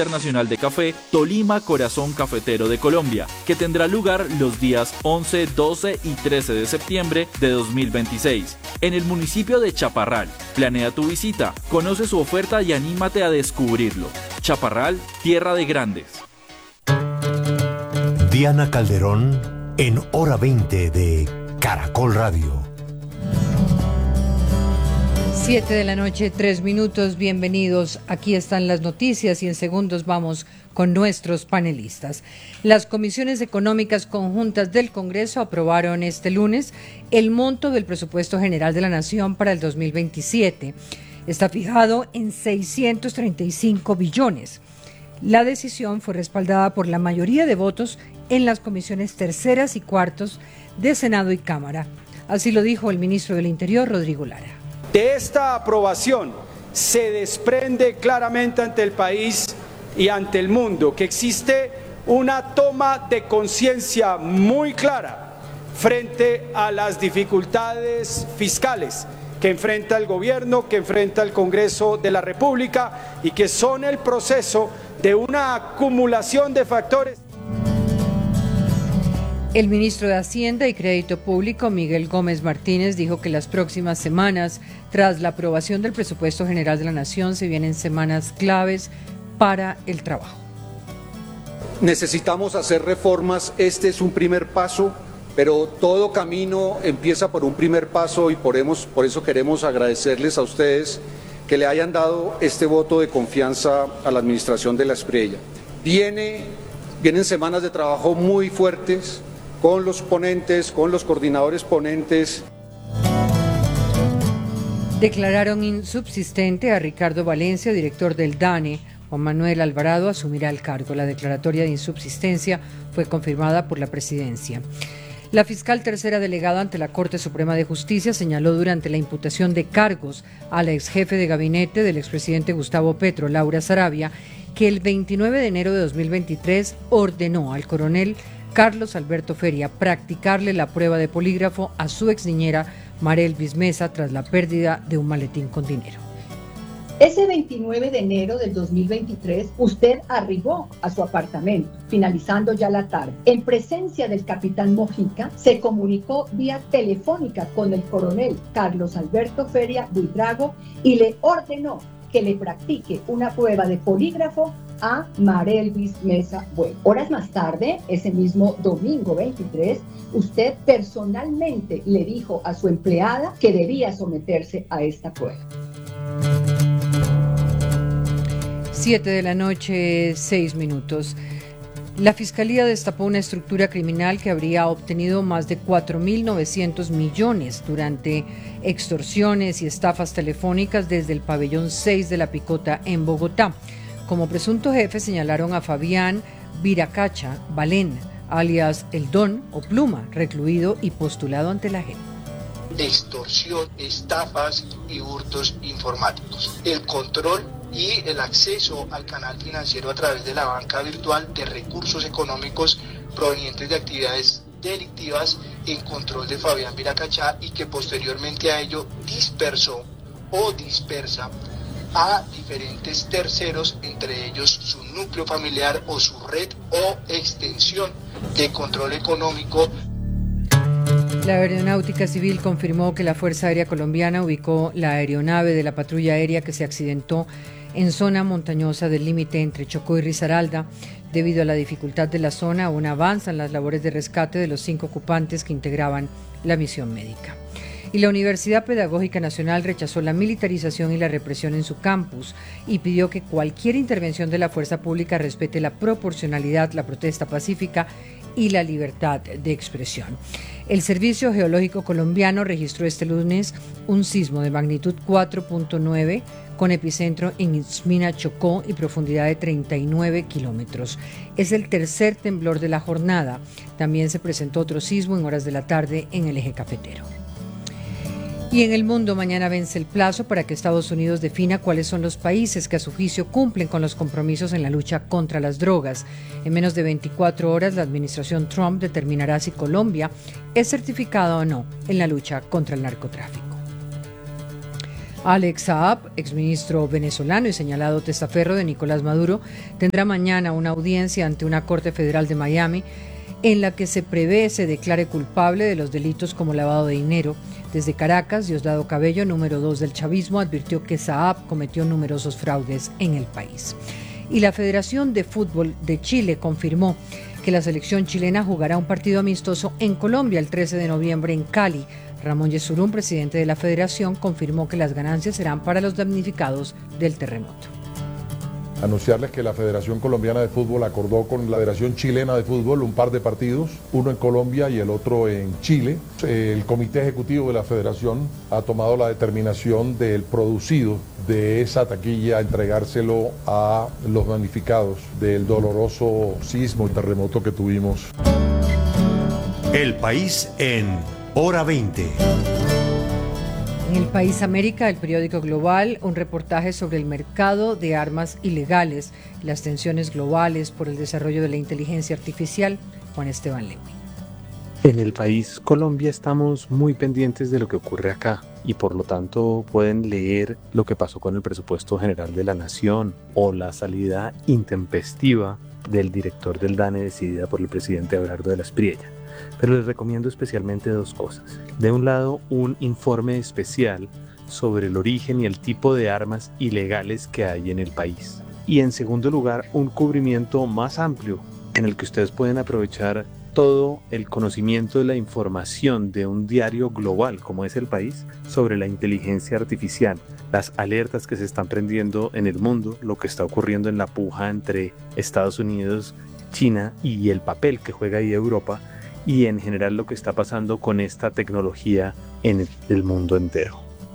Internacional de Café Tolima Corazón Cafetero de Colombia, que tendrá lugar los días 11, 12 y 13 de septiembre de 2026, en el municipio de Chaparral. Planea tu visita, conoce su oferta y anímate a descubrirlo. Chaparral, tierra de grandes. Diana Calderón en Hora 20 de Caracol Radio. 7 de la noche, 3 minutos, bienvenidos. Aquí están las noticias y en segundos vamos con nuestros panelistas. Las comisiones económicas conjuntas del Congreso aprobaron este lunes el monto del presupuesto general de la Nación para el 2027. Está fijado en 635 billones. La decisión fue respaldada por la mayoría de votos en las comisiones terceras y cuartos de Senado y Cámara. Así lo dijo el ministro del Interior, Rodrigo Lara. De esta aprobación se desprende claramente ante el país y ante el mundo que existe una toma de conciencia muy clara frente a las dificultades fiscales que enfrenta el gobierno, que enfrenta el Congreso de la República y que son el proceso de una acumulación de factores. El ministro de Hacienda y Crédito Público, Miguel Gómez Martínez, dijo que las próximas semanas, tras la aprobación del presupuesto general de la Nación, se vienen semanas claves para el trabajo. Necesitamos hacer reformas, este es un primer paso, pero todo camino empieza por un primer paso y por eso queremos agradecerles a ustedes que le hayan dado este voto de confianza a la administración de la Espriella. Vienen semanas de trabajo muy fuertes con los ponentes, con los coordinadores ponentes. Declararon insubsistente a Ricardo Valencia, director del DANE. Juan Manuel Alvarado asumirá el cargo. La declaratoria de insubsistencia fue confirmada por la presidencia. La fiscal tercera delegada ante la Corte Suprema de Justicia señaló durante la imputación de cargos a la exjefe de gabinete del expresidente Gustavo Petro, Laura Saravia, que el 29 de enero de 2023 ordenó al coronel Carlos Alberto Feria practicarle la prueba de polígrafo a su exniñera Marelvis Mesa tras la pérdida de un maletín con dinero. Ese 29 de enero del 2023, usted arribó a su apartamento, finalizando ya la tarde. En presencia del capitán Mojica, se comunicó vía telefónica con el coronel Carlos Alberto Feria Buitrago y le ordenó que le practique una prueba de polígrafo a Marelvis Mesa Bueno. Horas más tarde, ese mismo domingo 23, usted personalmente le dijo a su empleada que debía someterse a esta prueba. 7 de la noche, 6 minutos. La Fiscalía destapó una estructura criminal que habría obtenido más de 4.900 millones durante extorsiones y estafas telefónicas desde el pabellón 6 de la Picota en Bogotá. Como presunto jefe señalaron a Fabián Viracacha Balén, alias El Don o Pluma, recluido y postulado ante la JEP. Extorsión, estafas y hurtos informáticos. El control y el acceso al canal financiero a través de la banca virtual de recursos económicos provenientes de actividades delictivas en control de Fabián Viracachá y que posteriormente a ello dispersó o dispersa a diferentes terceros, entre ellos su núcleo familiar o su red o extensión de control económico. La Aeronáutica Civil confirmó que la Fuerza Aérea Colombiana ubicó la aeronave de la patrulla aérea que se accidentó en zona montañosa del límite entre Chocó y Risaralda. Debido a la dificultad de la zona, aún avanzan las labores de rescate de los 5 ocupantes que integraban la misión médica. Y la Universidad Pedagógica Nacional rechazó la militarización y la represión en su campus y pidió que cualquier intervención de la fuerza pública respete la proporcionalidad, la protesta pacífica y la libertad de expresión. El Servicio Geológico Colombiano registró este lunes un sismo de magnitud 4.9 con epicentro en Itzmina, Chocó, y profundidad de 39 kilómetros. Es el tercer temblor de la jornada. También se presentó otro sismo en horas de la tarde en el eje cafetero. Y en el mundo, mañana vence el plazo para que Estados Unidos defina cuáles son los países que a su juicio cumplen con los compromisos en la lucha contra las drogas. En menos de 24 horas, la administración Trump determinará si Colombia es certificada o no en la lucha contra el narcotráfico. Alex Saab, exministro venezolano y señalado testaferro de Nicolás Maduro, tendrá mañana una audiencia ante una corte federal de Miami en la que se prevé se declare culpable de los delitos como lavado de dinero. Desde Caracas, Diosdado Cabello, número 2 del chavismo, advirtió que Saab cometió numerosos fraudes en el país. Y la Federación de Fútbol de Chile confirmó que la selección chilena jugará un partido amistoso en Colombia el 13 de noviembre en Cali. Ramón Yesurún, presidente de la federación, confirmó que las ganancias serán para los damnificados del terremoto. Anunciarles que la Federación Colombiana de Fútbol acordó con la Federación Chilena de Fútbol un par de partidos, uno en Colombia y el otro en Chile. El Comité Ejecutivo de la Federación ha tomado la determinación del producido de esa taquilla, entregárselo a los damnificados del doloroso sismo y terremoto que tuvimos. El país en Hora 20. En el País América, el periódico Global, un reportaje sobre el mercado de armas ilegales y las tensiones globales por el desarrollo de la inteligencia artificial. Juan Esteban Lewy. En el país Colombia estamos muy pendientes de lo que ocurre acá y por lo tanto pueden leer lo que pasó con el presupuesto general de la nación o la salida intempestiva del director del DANE decidida por el presidente Abelardo de la Espriella. Pero les recomiendo especialmente dos cosas. De un lado, un informe especial sobre el origen y el tipo de armas ilegales que hay en el país. Y en segundo lugar, un cubrimiento más amplio en el que ustedes pueden aprovechar todo el conocimiento de la información de un diario global como es El País sobre la inteligencia artificial, las alertas que se están prendiendo en el mundo, lo que está ocurriendo en la puja entre Estados Unidos, China y el papel que juega ahí Europa, y en general lo que está pasando con esta tecnología en el mundo entero.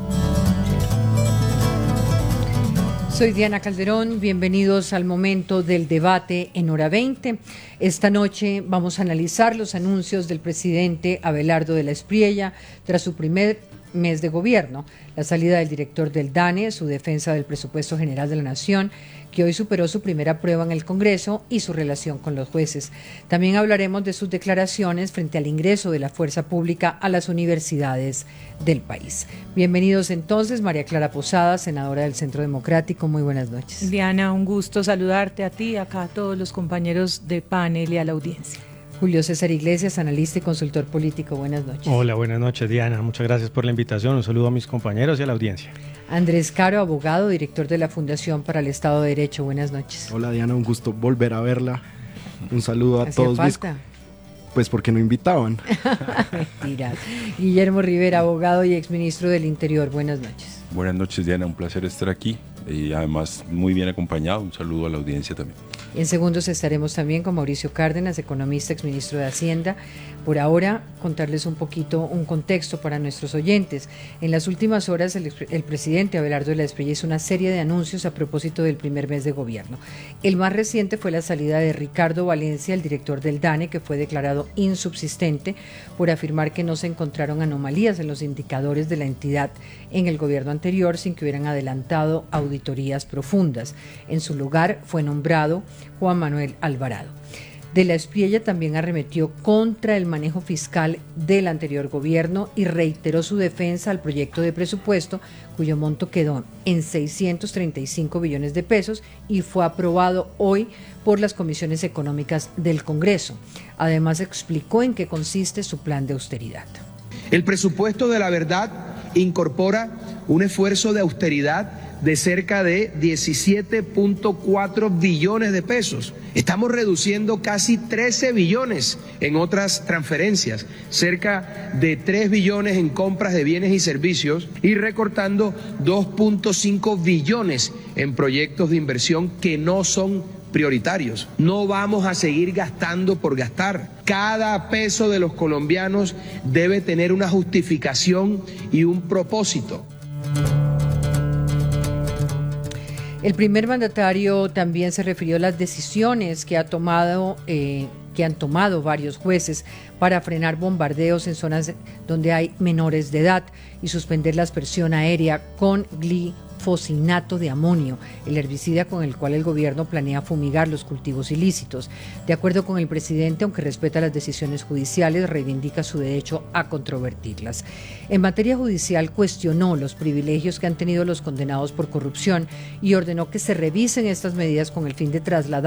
Soy Diana Calderón, bienvenidos al momento del debate en Hora 20. Esta noche vamos a analizar los anuncios del presidente Abelardo de la Espriella tras su primer mes de gobierno, la salida del director del DANE, su defensa del presupuesto general de la Nación, que hoy superó su primera prueba en el Congreso, y su relación con los jueces. También hablaremos de sus declaraciones frente al ingreso de la fuerza pública a las universidades del país. Bienvenidos entonces, María Clara Posada, senadora del Centro Democrático. Muy buenas noches. Diana, un gusto saludarte a ti, acá a todos los compañeros de panel y a la audiencia. Julio César Iglesias, analista y consultor político. Buenas noches. Hola, buenas noches, Diana. Muchas gracias por la invitación. Un saludo a mis compañeros y a la audiencia. Andrés Caro, abogado, director de la Fundación para el Estado de Derecho. Buenas noches. Hola, Diana, un gusto volver a verla. Un saludo a todos. Falta? Pues porque no invitaban. Mentira. Guillermo Rivera, abogado y exministro del Interior. Buenas noches. Buenas noches, Diana. Un placer estar aquí y además muy bien acompañado. Un saludo a la audiencia también. En segundos estaremos también con Mauricio Cárdenas, economista, exministro de Hacienda. Por ahora, contarles un poquito, un contexto para nuestros oyentes. En las últimas horas, el presidente Abelardo de la Espriella hizo una serie de anuncios a propósito del primer mes de gobierno. El más reciente fue la salida de Ricardo Valencia, el director del DANE, que fue declarado insubsistente por afirmar que no se encontraron anomalías en los indicadores de la entidad en el gobierno anterior sin que hubieran adelantado auditorías profundas. En su lugar fue nombrado Juan Manuel Alvarado. De la Espriella también arremetió contra el manejo fiscal del anterior gobierno y reiteró su defensa al proyecto de presupuesto, cuyo monto quedó en 635 billones de pesos y fue aprobado hoy por las comisiones económicas del Congreso. Además, explicó en qué consiste su plan de austeridad. El presupuesto de la verdad incorpora un esfuerzo de austeridad de cerca de 17.4 billones de pesos. Estamos reduciendo casi 13 billones en otras transferencias, cerca de 3 billones en compras de bienes y servicios y recortando 2.5 billones en proyectos de inversión que no son prioritarios. No vamos a seguir gastando por gastar. Cada peso de los colombianos debe tener una justificación y un propósito. El primer mandatario también se refirió a las decisiones que han tomado varios jueces para frenar bombardeos en zonas donde hay menores de edad y suspender la aspersión aérea con glucofosinato de amonio, el herbicida con el cual el gobierno planea fumigar los cultivos ilícitos. De acuerdo con el presidente, aunque respeta las decisiones judiciales, reivindica su derecho a controvertirlas. En materia judicial, cuestionó los privilegios que han tenido los condenados por corrupción y ordenó que se revisen estas medidas con el fin de trasladar